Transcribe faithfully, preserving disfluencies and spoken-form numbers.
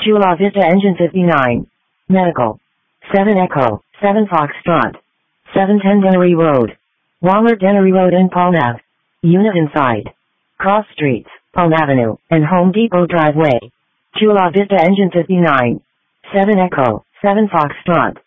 Chula Vista Engine fifty-nine. Medical. seven Echo, seven Foxtrot. seven ten Dennery Road. Walmart Dennery Road and Palm Ave. Unit inside. Cross Streets, Palm Avenue, and Home Depot Driveway. Chula Vista Engine fifty-nine. seven Echo, seven Foxtrot.